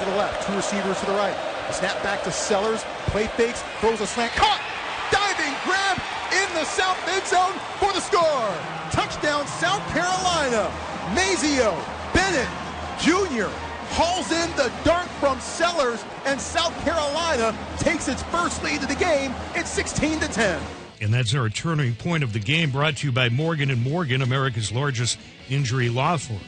to the left, two receivers to the right. A snap back to Sellers, play fakes, throws a slant, caught! Diving grab in the south end zone for the score! Touchdown, South Carolina! Mazio Bennett Jr. hauls in the dart from Sellers, and South Carolina takes its first lead of the game. It's 16-10. And that's our turning point of the game, brought to you by Morgan & Morgan, America's largest injury law firm.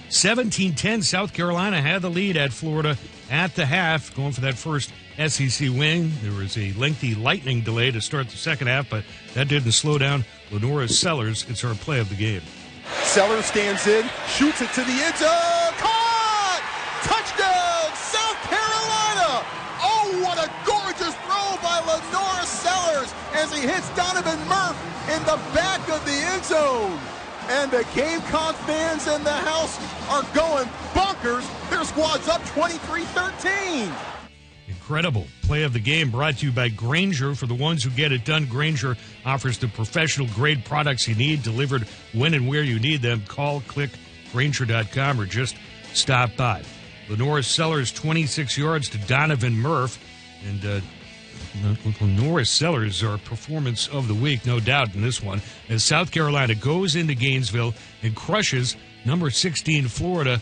17-10, South Carolina had the lead at Florida at the half, going for that first SEC win. There was a lengthy lightning delay to start the second half, but that didn't slow down Lenora Sellers. It's our play of the game. Sellers stands in, shoots it to the end zone. Caught! Touchdown, South Carolina! Oh, what a gorgeous throw by Lenora Sellers as he hits Donovan Murph in the back of the end zone. And the Gamecock fans in the house are going bonkers. Their squad's up 23-13. Incredible play of the game, brought to you by Grainger. For the ones who get it done, Grainger offers the professional grade products you need, delivered when and where you need them. Call, click, Grainger.com, or just stop by. Lenora Sellers, 26 yards to Donovan Murph. And Lenora Sellers, our performance of the week, no doubt in this one, as South Carolina goes into Gainesville and crushes number 16 Florida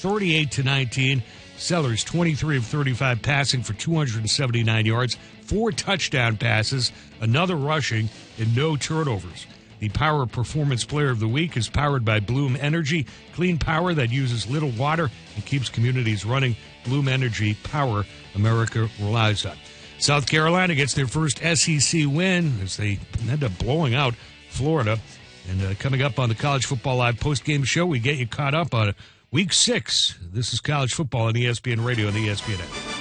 38-19. Sellers 23 of 35 passing for 279 yards, 4 touchdown passes, another rushing, and no turnovers. The Power Performance Player of the Week is powered by Bloom Energy, clean power that uses little water and keeps communities running. Bloom Energy, power America relies on. South Carolina gets their first SEC win as they end up blowing out Florida. And coming up on the College Football Live postgame show, we get you caught up on Week 6. This is college football on ESPN Radio and the ESPN app.